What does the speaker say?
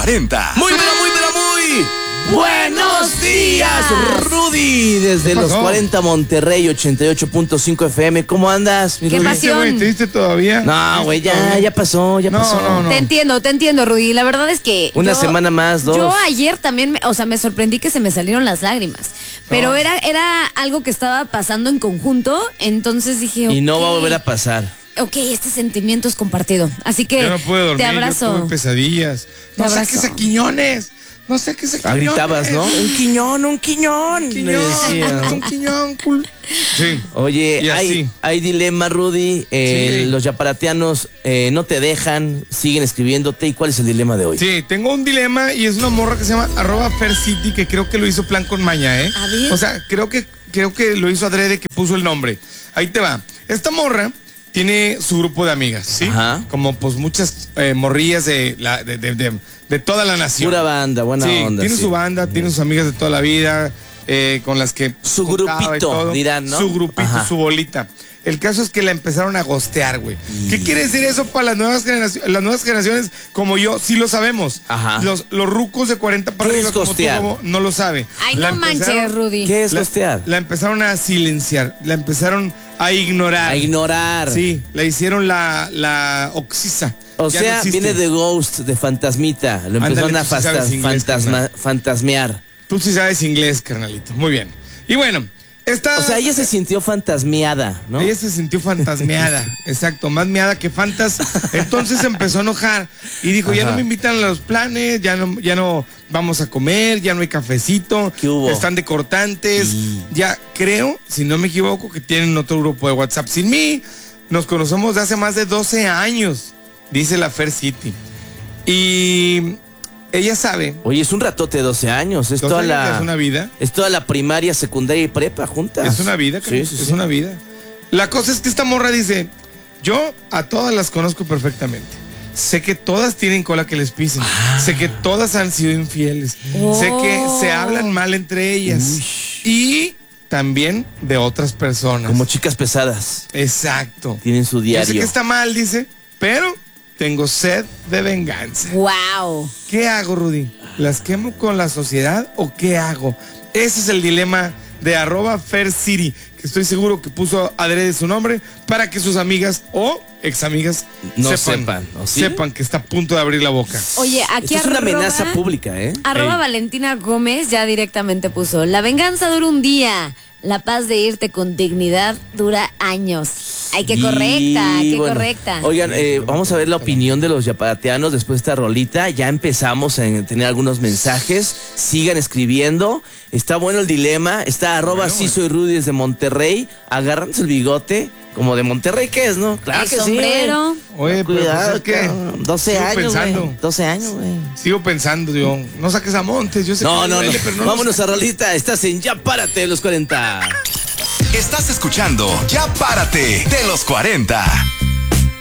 40. Muy buenos días, Rudy, desde los 40 Monterrey, 88.5 FM. ¿Cómo andas, mi ¿Qué Rudy? pasión? Güey, ¿te diste todavía? No, güey, ya pasó. No. Te entiendo, Rudy. La verdad es que Una semana más, 2. Yo ayer también, me sorprendí que se me salieron las lágrimas. Pero era algo que estaba pasando en conjunto, entonces dije, Y no ok, va a volver a pasar. Ok, este sentimiento es compartido. Así que Yo no pude dormir, te abrazo. yo tuve pesadillas. Te No abrazo. saques a Quiñones. No saques a Quiñones. Gritabas, ¿no? Un quiñón. Le decía. Un Quiñón, cool. Sí. Oye, Y así. hay dilema, Rudy. Sí. Los yaparatianos no te dejan, siguen escribiéndote. ¿Y cuál es el dilema de hoy? Sí, tengo un dilema y es una morra que se llama @FairCity, que creo que lo hizo plan con maña, ¿eh? A ver. O sea, creo que lo hizo adrede, que puso el nombre. Ahí te va. Esta morra tiene su grupo de amigas, ¿sí? Ajá. Como pues muchas morrillas de toda la nación. Pura banda, buena Sí, onda. tiene sí. su banda, tiene sus amigas de toda la vida, con las que Su juntaba y grupito, todo. dirán, ¿no? Su grupito, Ajá. su bolita. El caso es que la empezaron a gostear, güey. ¿Qué quiere decir eso para las nuevas generaciones? Las nuevas generaciones, como yo, sí lo sabemos. Ajá. Los rucos de 40 para ¿Qué arriba, es como tú, gostear? Bobo, no lo sabe. Ay, La no manches, empezaron- Rudy. ¿Qué es gostear? La empezaron a silenciar, la empezaron a ignorar. A ignorar. Sí, la hicieron la oxisa. O Ya no sea, existe. viene de Ghost, de fantasmita. Lo empezaron Ándale, tú sí sabes inglés, fantasmear. Tú sí sabes inglés, carnalito. Muy bien. Y bueno, esta... O sea, ella se sintió fantasmeada, ¿no? Ella se sintió fantasmeada, exacto, más meada que fantas. Entonces se empezó a enojar y dijo, ya Ajá. no me invitan a los planes, ya no vamos a comer, ya no hay cafecito, ¿Qué hubo? están de cortantes. Ya creo, si no me equivoco, que tienen otro grupo de WhatsApp sin mí. Nos conocemos de hace más de 12 años, dice la FairCity. Y ella sabe, Oye, es un ratote de 12 años. Es 12 toda años la. es una vida. Es toda la primaria, secundaria y prepa juntas. Es una vida, Sí, carnal, sí, es sí. una vida. La cosa es que esta morra dice, yo a todas las conozco perfectamente. Sé que todas tienen cola que les pisen. Sé que todas han sido infieles. Sé que se hablan mal entre ellas. Y también de otras personas. Como chicas pesadas. Exacto. Tienen su Yo sé diario. que está mal, dice, pero tengo sed de venganza. Wow. ¿Qué hago, Rudy? ¿Las quemo con la sociedad o qué hago? Ese es el dilema de @FairCity, que estoy seguro que puso adrede su nombre para que sus amigas o examigas No sepan, ¿o sí? sepan que está a punto de abrir la boca. Oye, aquí Esto es una arroba- amenaza pública, ¿eh? Arroba Ey. Valentina Gómez ya directamente puso, la venganza dura un día, la paz de irte con dignidad dura años. Ay, qué correcta, Y qué bueno, correcta. Oigan, vamos a ver la opinión de los yaparateanos después de esta rolita. Ya empezamos a tener algunos mensajes. Sigan escribiendo. Está bueno el dilema. Está @sí soy Rudy desde Monterrey. Agárrense el bigote. Como de Monterrey, ¿qué es, no? Claro El que sombrero. sí. Oye, pero Cuidado, pues es que cabrón. 12 sigo años, pensando. güey. 12 años, güey. Sigo pensando, yo, no saques a Montes, yo sé No, que no, no. duele, pero no Vámonos a rolita. Estás en Ya Párate de los 40. Estás escuchando Ya Párate de los 40.